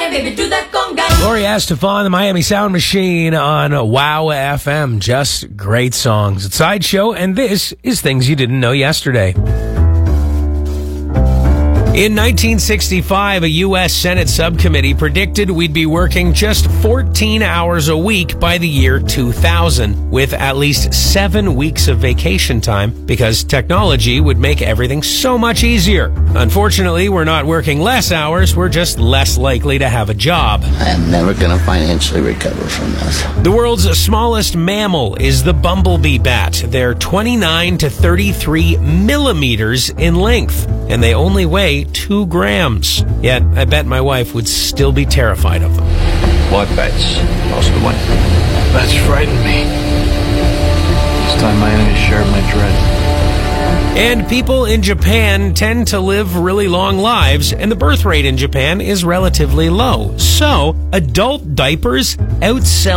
baby, do that conga. Gloria Estefan, the Miami Sound Machine on Wow FM. Just great songs. It's Sideshow, and this is Things You Didn't Know Yesterday. In 1965, a U.S. Senate subcommittee predicted we'd be working just 14 hours a week by the year 2000, with at least 7 weeks of vacation time, because technology would make everything so much easier. Unfortunately, we're not working less hours, we're just less likely to have a job. I am never going to financially recover from this. The world's smallest mammal is the bumblebee bat. They're 29 to 33 millimeters in length, and they only weigh 2 grams. Yet, I bet my wife would still be terrified of them. What bats? Most of the one. Bats frighten me. This time my enemies shared my dread. And people in Japan tend to live really long lives, and the birth rate in Japan is relatively low. So, adult diapers outsell